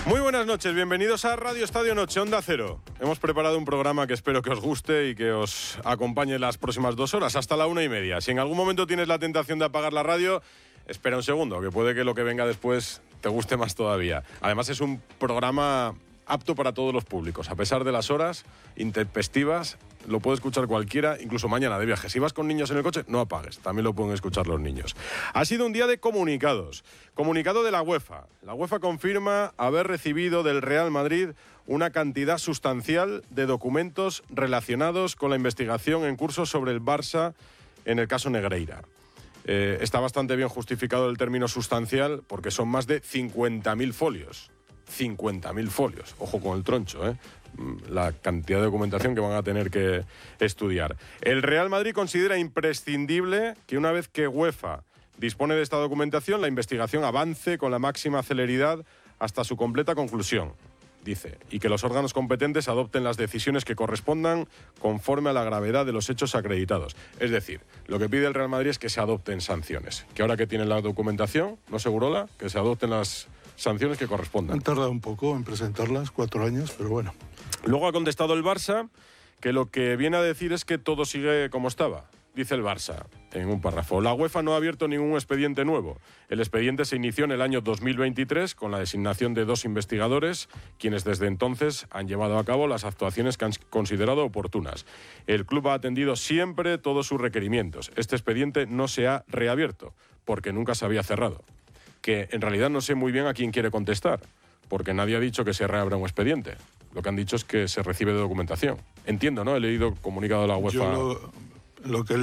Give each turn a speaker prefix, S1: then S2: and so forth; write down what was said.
S1: Muy buenas noches, bienvenidos a Radio Estadio Noche, Onda Cero. Hemos preparado un programa que espero que os guste y que os acompañe las próximas 2 horas, hasta la 1:30. Si en algún momento tienes la tentación de apagar la radio, espera un segundo, que puede que lo que venga después te guste más todavía. Además es un programa apto para todos los públicos, a pesar de las horas intempestivas. Lo puede escuchar cualquiera, incluso mañana de viaje. Si vas con niños en el coche, no apagues, también lo pueden escuchar los niños. Ha sido un día de comunicados. Comunicado de la UEFA. La UEFA confirma haber recibido del Real Madrid una cantidad sustancial de documentos relacionados con la investigación en curso sobre el Barça en el caso Negreira. Está bastante bien justificado el término sustancial porque son más de 50.000 folios. 50.000 folios. Ojo con el troncho, la cantidad de documentación que van a tener que estudiar. El Real Madrid considera imprescindible que una vez que UEFA dispone de esta documentación, la investigación avance con la máxima celeridad hasta su completa conclusión, dice, y que los órganos competentes adopten las decisiones que correspondan conforme a la gravedad de los hechos acreditados. Es decir, lo que pide el Real Madrid es que se adopten sanciones. Que ahora que tienen la documentación, ¿no, Segurola? Que se adopten las sanciones que correspondan.
S2: Han tardado un poco en presentarlas, 4 años, pero bueno.
S1: Luego ha contestado el Barça que lo que viene a decir es que todo sigue como estaba. Dice el Barça en un párrafo: la UEFA no ha abierto ningún expediente nuevo. El expediente se inició en el año 2023 con la designación de 2 investigadores, quienes desde entonces han llevado a cabo las actuaciones que han considerado oportunas. El club ha atendido siempre todos sus requerimientos. Este expediente no se ha reabierto porque nunca se había cerrado. Que en realidad no sé muy bien a quién quiere contestar, porque nadie ha dicho que se reabra un expediente. Lo que han dicho es que se recibe de documentación. Entiendo, ¿no? He leído el comunicado de la UEFA.
S2: Lo que